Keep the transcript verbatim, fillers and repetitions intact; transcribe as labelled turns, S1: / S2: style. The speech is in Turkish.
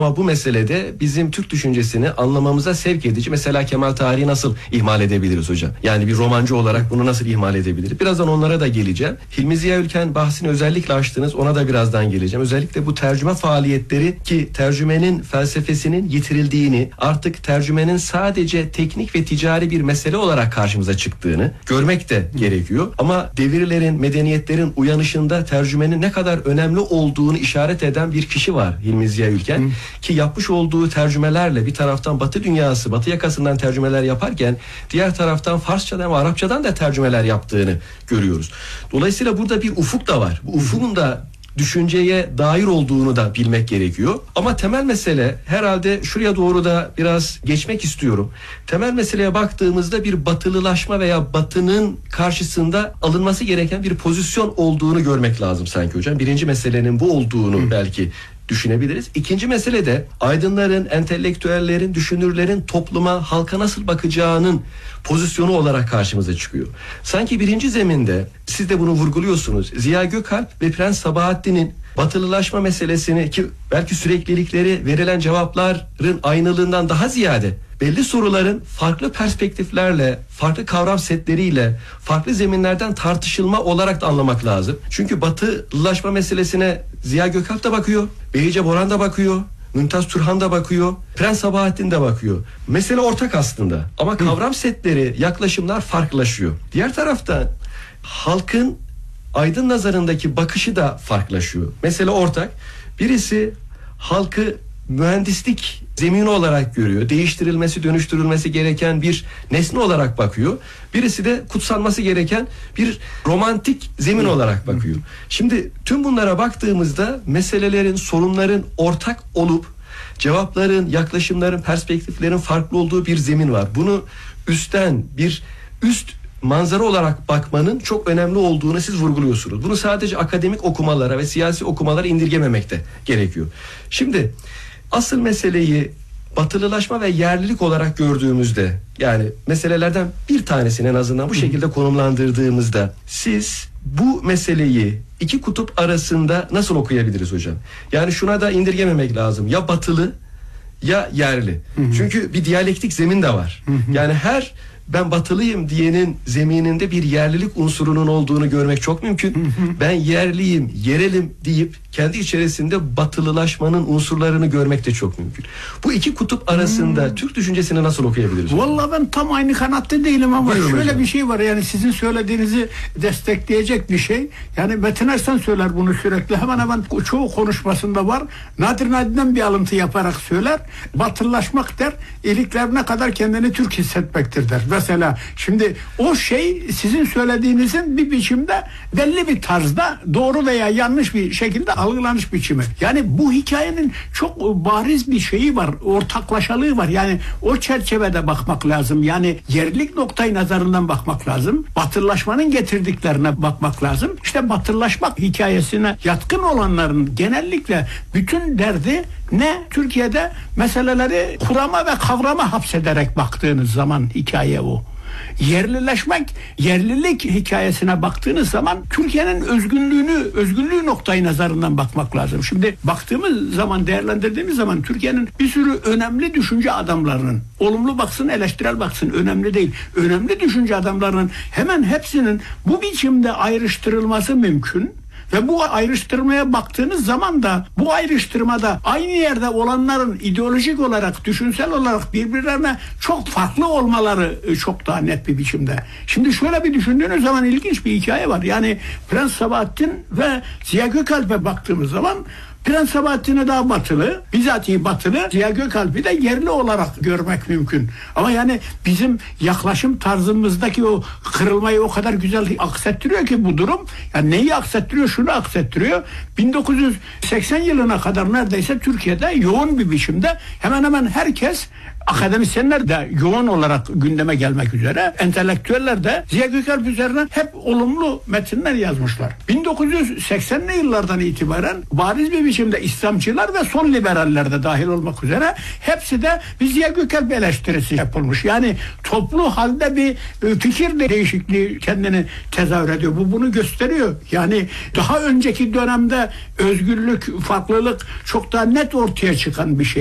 S1: Ama bu meselede bizim Türk düşüncesini anlamamıza sevk edici, mesela Kemal Tahir'i nasıl ihmal edebiliriz hocam? Yani bir romancı olarak bunu nasıl ihmal edebiliriz? Birazdan onlara da geleceğim. Hilmi Ziya Ülken bahsini özellikle açtınız, ona da birazdan geleceğim. Özellikle bu tercüme faaliyetleri, ki tercümenin felsefesinin yitirildiğini, artık tercümenin sadece teknik ve ticari bir mesele olarak karşımıza çıktığını görmek de gerekiyor. Ama devirlerin, medeniyetlerin uyanışında tercümenin ne kadar önemli olduğunu işaret eden bir kişi var, Hilmi Ziya Ülken. Hı. Ki yapmış olduğu tercümelerle bir taraftan Batı dünyası, Batı yakasından tercümeler yaparken diğer taraftan Farsçadan ve Arapçadan da tercümeler yaptığını görüyoruz. Dolayısıyla burada bir ufuk da var. Bu ufukun da düşünceye dair olduğunu da bilmek gerekiyor. Ama temel mesele, herhalde şuraya doğru da biraz geçmek istiyorum. Temel meseleye baktığımızda bir batılılaşma veya batının karşısında alınması gereken bir pozisyon olduğunu görmek lazım sanki hocam. Birinci meselenin bu olduğunu Hı. belki düşünebiliriz. İkinci mesele de aydınların, entelektüellerin, düşünürlerin topluma, halka nasıl bakacağının pozisyonu olarak karşımıza çıkıyor. Sanki birinci zeminde, siz de bunu vurguluyorsunuz, Ziya Gökalp ve Prens Sabahattin'in batılılaşma meselesini, ki belki süreklilikleri verilen cevapların aynılığından daha ziyade belli soruların farklı perspektiflerle, farklı kavram setleriyle, farklı zeminlerden tartışılma olarak da anlamak lazım. Çünkü batılılaşma meselesine Ziya Gökalp da bakıyor, Behice Boran da bakıyor, Mümtaz Turhan da bakıyor, Prens Sabahattin de bakıyor. Mesele ortak aslında ama kavram setleri, yaklaşımlar farklılaşıyor. Diğer taraftan halkın aydın nazarındaki bakışı da farklılaşıyor. Mesele ortak. Birisi halkı mühendislik zemini olarak görüyor. Değiştirilmesi, dönüştürülmesi gereken bir nesne olarak bakıyor. Birisi de kutsanması gereken bir romantik zemin olarak bakıyor. Şimdi tüm bunlara baktığımızda meselelerin, sorunların ortak olup cevapların, yaklaşımların, perspektiflerin farklı olduğu bir zemin var. Bunu üstten, bir üst manzara olarak bakmanın çok önemli olduğunu siz vurguluyorsunuz. Bunu sadece akademik okumalara ve siyasi okumalara indirgememek de gerekiyor. Şimdi asıl meseleyi batılılaşma ve yerlilik olarak gördüğümüzde, yani meselelerden bir tanesini en azından bu şekilde konumlandırdığımızda, siz bu meseleyi iki kutup arasında nasıl okuyabiliriz hocam? Yani şuna da indirgememek lazım. Ya batılı ya yerli. Hı hı. Çünkü bir diyalektik zemin de var. Hı hı. Yani her ben batılıyım diyenin zemininde bir yerlilik unsurunun olduğunu görmek çok mümkün. Hı hı. Ben yerliyim, yerelim deyip kendi içerisinde batılılaşmanın unsurlarını görmek de çok mümkün. Bu iki kutup arasında hmm. Türk düşüncesini nasıl okuyabiliriz?
S2: Vallahi ben tam aynı kanatta değilim ama
S1: Buyurun
S2: şöyle
S1: hocam.
S2: Bir şey var, yani sizin söylediğinizi destekleyecek bir şey. Yani Metin Ersen söyler bunu sürekli, hemen hemen çoğu konuşmasında var. Nadir Nadir'den bir alıntı yaparak söyler. Batılılaşmak der, iliklerine kadar kendini Türk hissetmektir der. Mesela şimdi o şey sizin söylediğinizin bir biçimde belli bir tarzda doğru veya yanlış bir şekilde algılanış biçimi. Yani bu hikayenin çok bariz bir şeyi var, ortaklaşalığı var. Yani o çerçevede bakmak lazım. Yani yerlilik noktayı nazarından bakmak lazım. Batılılaşmanın getirdiklerine bakmak lazım. İşte batılılaşmak hikayesine yatkın olanların genellikle bütün derdi ne? Türkiye'de meseleleri kurama ve kavrama hapsederek baktığınız zaman hikaye o. Yerlileşmek, yerlilik hikayesine baktığınız zaman Türkiye'nin özgünlüğünü, özgünlüğü noktayı nazarından bakmak lazım. Şimdi baktığımız zaman, değerlendirdiğimiz zaman Türkiye'nin bir sürü önemli düşünce adamlarının, olumlu baksın, eleştirel baksın, önemli değil. Önemli düşünce adamlarının hemen hepsinin bu biçimde ayrıştırılması mümkün. Ve bu ayrıştırmaya baktığınız zaman da bu ayrıştırmada aynı yerde olanların ideolojik olarak, düşünsel olarak birbirlerine çok farklı olmaları çok daha net bir biçimde. Şimdi şöyle bir düşündüğünüz zaman ilginç bir hikaye var. Yani Prens Sabahattin ve Ziya Gökalp'e baktığımız zaman Prens Sabahattin'i daha batılı, bizatihi batılı, Ziya Gökalp'i de yerli olarak görmek mümkün. Ama yani bizim yaklaşım tarzımızdaki o kırılmayı o kadar güzel aksettiriyor ki bu durum. Yani neyi aksettiriyor? Şunu aksettiriyor. bin dokuz yüz seksen yılına kadar neredeyse Türkiye'de yoğun bir biçimde hemen hemen herkes akademisyenler de yoğun olarak gündeme gelmek üzere, entelektüeller de Ziya Gökalp üzerine hep olumlu metinler yazmışlar. bin dokuz yüz seksenli yıllardan itibaren bariz bir biçimde İslamcılar ve son liberaller de dahil olmak üzere hepsi de bir Ziya Gökalp eleştirisi yapılmış. Yani toplu halde bir fikir değişikliği kendini tezahür ediyor. Bu bunu gösteriyor. Yani daha önceki dönemde özgürlük, farklılık çok daha net ortaya çıkan bir şey.